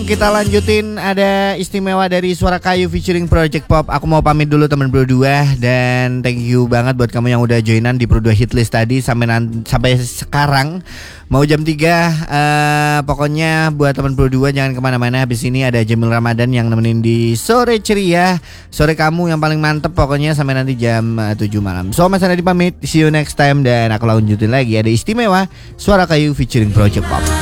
kita lanjutin, ada istimewa dari Suara Kayu featuring Project Pop. Aku mau pamit dulu teman Pro 2, dan thank you banget buat kamu yang udah joinan di Pro 2 Hitlist tadi sampai sekarang. Mau jam 3, pokoknya buat teman Pro 2 jangan kemana-mana. Habis ini ada Jamil Ramadan yang nemenin di Sore Ceria, sore kamu yang paling mantep pokoknya sampai nanti jam 7 malam. So Mas Andi pamit, see you next time, dan aku lanjutin lagi ada istimewa Suara Kayu featuring Project Pop.